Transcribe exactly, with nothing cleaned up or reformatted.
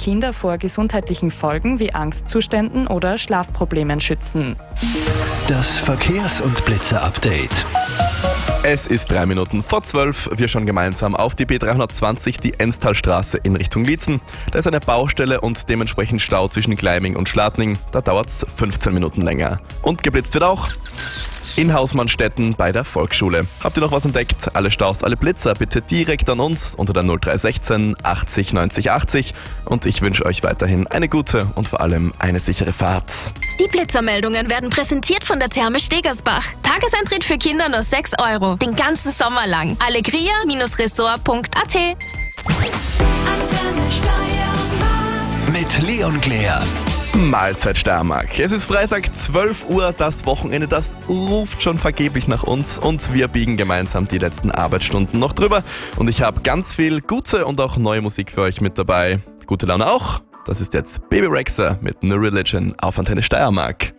Kinder vor gesundheitlichen Folgen wie Angstzuständen oder Schlafproblemen schützen. Das Verkehrs- und Blitzer-Update. Es ist drei Minuten vor zwölf. Wir schauen gemeinsam auf die B dreihundertzwanzig, die Enztalstraße in Richtung Liezen. Da ist eine Baustelle und dementsprechend Stau zwischen Gleiming und Schladming. Da dauert es fünfzehn Minuten länger. Und geblitzt wird auch in Hausmannstetten bei der Volksschule. Habt ihr noch was entdeckt? Alle Staus, alle Blitzer bitte direkt an uns unter der null drei eins sechs achtzig neunzig achtzig. Und ich wünsche euch weiterhin eine gute und vor allem eine sichere Fahrt. Die Blitzermeldungen werden präsentiert von der Therme Stegersbach. Tageseintritt für Kinder nur sechs Euro. Den ganzen Sommer lang. allegria Resort punkt a t. Mit Leon Glea. Mahlzeit Steiermark. Es ist Freitag, zwölf Uhr, das Wochenende, das ruft schon vergeblich nach uns und wir biegen gemeinsam die letzten Arbeitsstunden noch drüber. Und ich habe ganz viel gute und auch neue Musik für euch mit dabei. Gute Laune auch. Das ist jetzt Baby Rexha mit New Religion auf Antenne Steiermark.